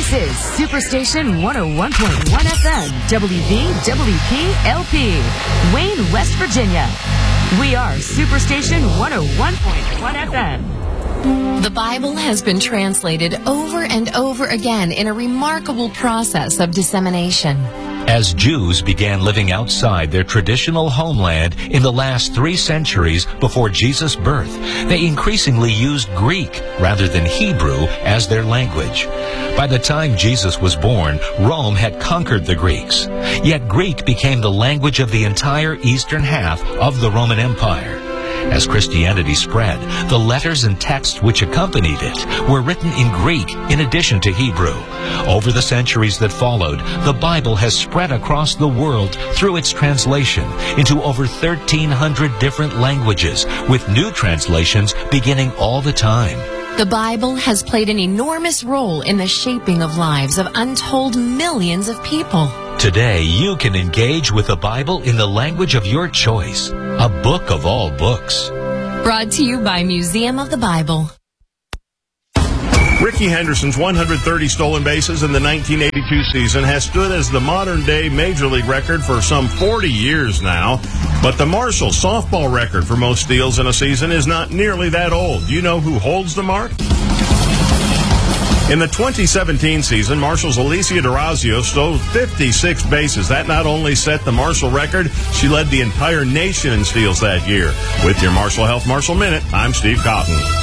This is Superstation 101.1 FM, WVWP LP, Wayne, West Virginia. We are Superstation 101.1 FM. The Bible has been translated over and over again in a remarkable process of dissemination. As Jews began living outside their traditional homeland in the last 3 centuries before Jesus' birth, they increasingly used Greek rather than Hebrew as their language. By the time Jesus was born, Rome had conquered the Greeks. Yet Greek became the language of the entire eastern half of the Roman Empire. As Christianity spread, the letters and texts which accompanied it were written in Greek in addition to Hebrew. Over the centuries that followed, the Bible has spread across the world through its translation into over 1,300 different languages, with new translations beginning all the time. The Bible has played an enormous role in the shaping of lives of untold millions of people. Today, you can engage with the Bible in the language of your choice. A book of all books. Brought to you by Museum of the Bible. Rickey Henderson's 130 stolen bases in the 1982 season has stood as the modern-day Major League record for some 40 years now. But the Marshall softball record for most steals in a season is not nearly that old. Do you know who holds the mark? In the 2017 season, Marshall's Alicia D'Orazio stole 56 bases. That not only set the Marshall record, she led the entire nation in steals that year. With your Marshall Health Marshall Minute, I'm Steve Cotton.